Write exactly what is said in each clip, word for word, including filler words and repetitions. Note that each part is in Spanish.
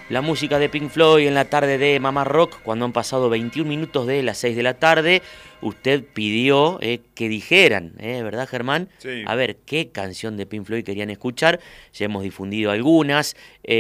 La música de Pink Floyd en la tarde de Mamá Rock, cuando han pasado veintiún minutos de las seis de la tarde. Usted pidió eh, que dijeran, eh, ¿verdad, Germán? Sí. A ver, ¿qué canción de Pink Floyd querían escuchar? Ya hemos difundido algunas.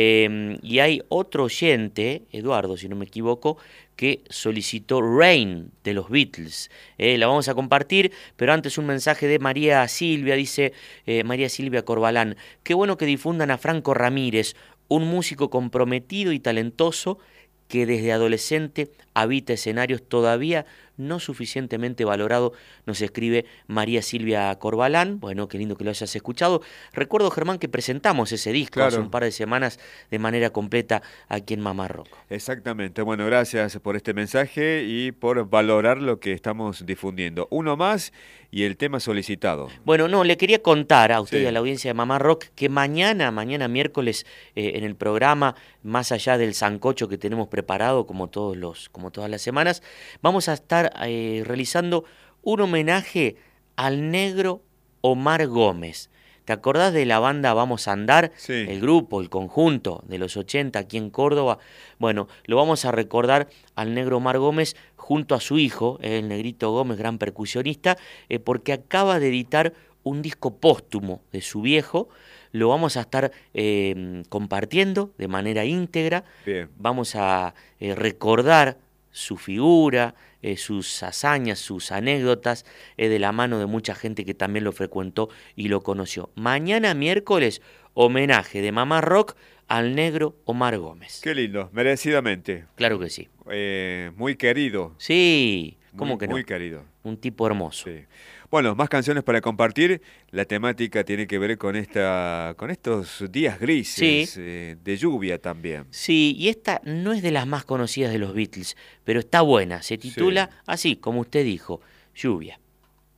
Eh, y hay otro oyente, Eduardo, si no me equivoco, que solicitó Rain de los Beatles. Eh, la vamos a compartir, pero antes un mensaje de María Silvia, dice eh, María Silvia Corbalán. Qué bueno que difundan a Franco Ramírez, un músico comprometido y talentoso que desde adolescente habita escenarios todavía no suficientemente valorado, nos escribe María Silvia Corbalán. Bueno, qué lindo que lo hayas escuchado. Recuerdo, Germán, que presentamos ese disco Claro. hace un par de semanas de manera completa aquí en Mamá Rock. Exactamente. Bueno, gracias por este mensaje y por valorar lo que estamos difundiendo. Uno más y el tema solicitado. Bueno, no, le quería contar a usted Sí. y a la audiencia de Mamá Rock que mañana, mañana miércoles, eh, en el programa, más allá del sancocho que tenemos preparado, como todos los, como todas las semanas, vamos a estar eh, realizando un homenaje al negro Omar Gómez. ¿Te acordás de la banda Vamos a Andar? Sí. El grupo, el conjunto de los ochenta aquí en Córdoba. Bueno, lo vamos a recordar al negro Omar Gómez junto a su hijo, el negrito Gómez, gran percusionista, eh, porque acaba de editar un disco póstumo de su viejo. Lo vamos a estar eh, compartiendo de manera íntegra. Bien. Vamos a eh, recordar su figura, eh, sus hazañas, sus anécdotas, eh, de la mano de mucha gente que también lo frecuentó y lo conoció. Mañana miércoles, homenaje de Mamá Rock al negro Omar Gómez. Qué lindo, merecidamente. Claro que sí. Eh, muy querido. Sí, ¿cómo muy, que no? Muy querido. Un tipo hermoso. Sí. Bueno, más canciones para compartir. La temática tiene que ver con esta, con estos días grises, Sí. eh, de lluvia también. Sí, y esta no es de las más conocidas de los Beatles, pero está buena. Se titula Sí. así, como usted dijo, Lluvia.